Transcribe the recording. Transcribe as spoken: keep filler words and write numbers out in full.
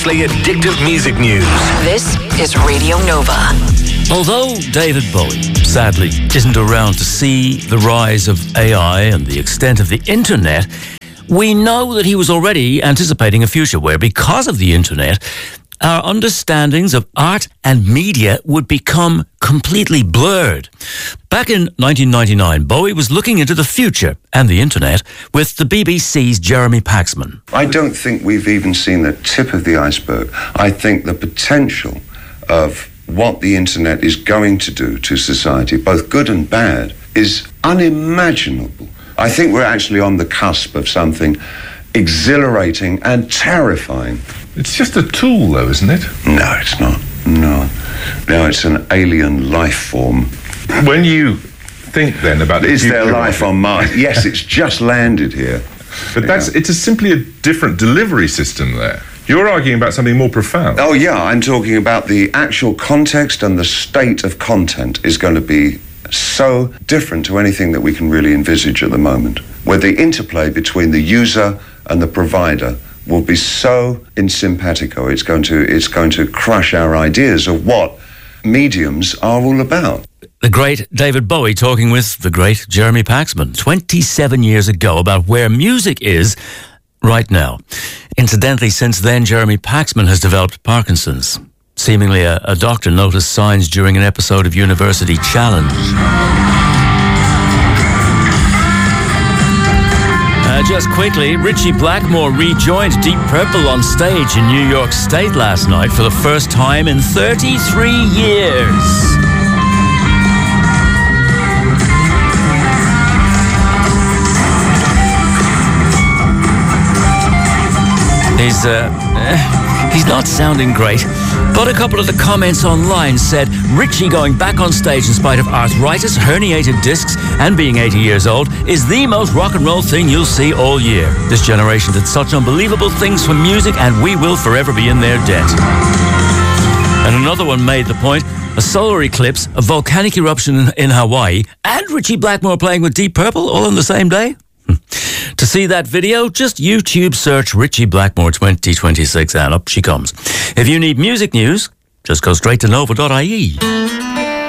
Addictive music news. This is Radio Nova. Although David Bowie, sadly, isn't around to see the rise of A I and the extent of the internet, we know that he was already anticipating a future where, because of the internet, our understandings of art and media would become completely blurred. Back in nineteen ninety-nine, Bowie was looking into the future and the internet with the B B C's Jeremy Paxman. I don't think we've even seen the tip of the iceberg. I think the potential of what the internet is going to do to society, both good and bad, is unimaginable. I think we're actually on the cusp of something exhilarating and terrifying. It's just a tool, though, isn't it? No, it's not. No. No, it's an alien life form. When you think, then, about the Is future there life on Mars? Yes, it's just landed here. But that's Yeah. it's a simply a different delivery system there. You're arguing about something more profound. Oh, yeah, I'm talking about the actual context, and the state of content is going to be so different to anything that we can really envisage at the moment, where the interplay between the user and the provider will be so in simpatico. It's going to it's going to crush our ideas of what mediums are all about. The great David Bowie talking with the great Jeremy Paxman twenty-seven years ago about where music is right now. Incidentally, since then, Jeremy Paxman has developed Parkinson's. Seemingly a, a doctor noticed signs during an episode of University Challenge. Uh, just quickly, Ritchie Blackmore rejoined Deep Purple on stage in New York State last night for the first time in thirty-three years. He's, uh, eh, he's not sounding great, but a couple of the comments online said Ritchie going back on stage in spite of arthritis, herniated discs, and being eighty years old is the most rock and roll thing you'll see all year. This generation did such unbelievable things for music, and we will forever be in their debt. And another one made the point, a solar eclipse, a volcanic eruption in, in Hawaii, and Ritchie Blackmore playing with Deep Purple all on the same day? To see that video, just YouTube search Ritchie Blackmore twenty twenty-six and up she comes. If you need music news, just go straight to nova dot I E.